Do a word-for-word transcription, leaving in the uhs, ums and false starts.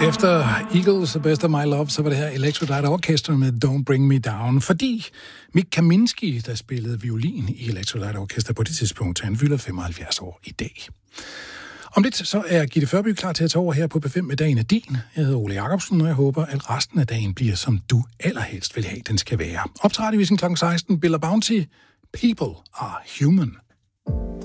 Efter Eagles og Best of My Love, så var det her Electric Light Orchestra med Don't Bring Me Down, fordi Mick Kaminski, der spillede violin i Electric Light Orchestra på det tidspunkt, han fylder femoghalvfjerds år i dag. Om lidt så er Gitte Førby klar til at tage over her på P fem med Dagen er din. Jeg hedder Ole Jacobsen, og jeg håber, at resten af dagen bliver, som du allerhelst vil have, den skal være. Op til radiovisen klokken seksten, Bill og Bounty, People are Human.